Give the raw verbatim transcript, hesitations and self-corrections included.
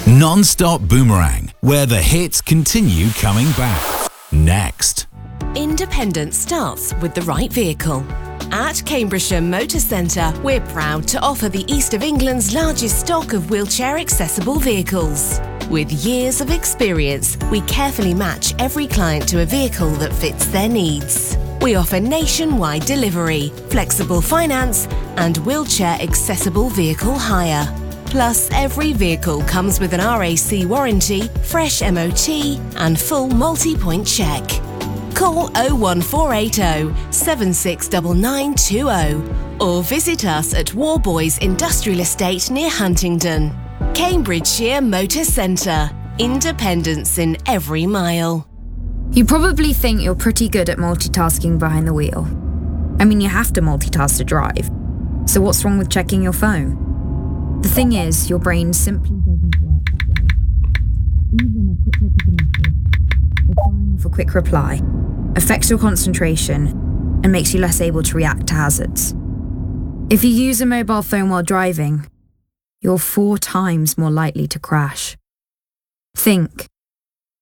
Non-stop Boomerang, where the hits continue coming back. Next. Independence starts with the right vehicle. At Cambridgeshire Motor Centre, we're proud to offer the East of England's largest stock of wheelchair-accessible vehicles. With years of experience, we carefully match every client to a vehicle that fits their needs. We offer nationwide delivery, flexible finance, and wheelchair-accessible vehicle hire. Plus, every vehicle comes with an R A C warranty, fresh M O T, and full multi-point check. Call oh one four eight oh, seven six nine nine two oh or visit us at Warboys Industrial Estate near Huntingdon. Cambridgeshire Motor Centre. Independence in every mile. You probably think you're pretty good at multitasking behind the wheel. I mean, you have to multitask to drive. So what's wrong with checking your phone? The thing is, your brain simply doesn't work that way. Even a quick look at a message, or firing off a quick reply, affects your concentration and makes you less able to react to hazards. If you use a mobile phone while driving, you're four times more likely to crash. Think,